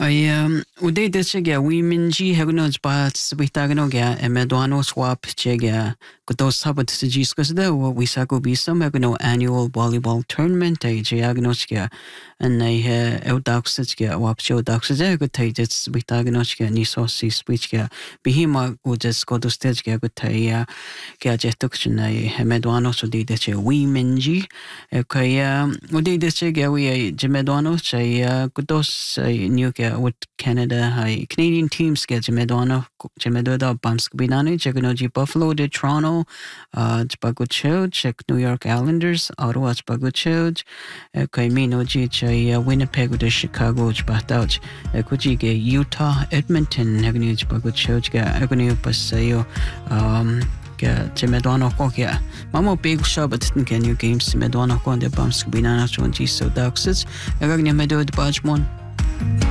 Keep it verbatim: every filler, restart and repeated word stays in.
I um uday de chege we minji hegno ba swita gno ga emeduano swap chege kuto sabat jis kasda we sako bi some hegno annual volleyball tournament ay jagno chege and I eudax chege wap show dax je good tay just swita gno chege ni so si speech ge bihima go just go to stage ge good tay ge jetuk chna emeduano so de de we minji kaya uday de chege we jemeduano chay kutos new with Canada high Canadian teams get Jemedona Jemedoda Bumsk Binani, Jaganoji Buffalo de Toronto, uh Jpagucho, check New York Islanders, Ottawa Jpagucho, Kaimino G Winnipeg de Chicago Jbatouch, Kuji Utah, Edmonton, Hagani Jpagucho, Agani Pasayo, um Jemedona Kokia. Mamo big shop at can you games Medona Konde Bumsk Binana twenty so Daxes, Agni Medo Bajmon.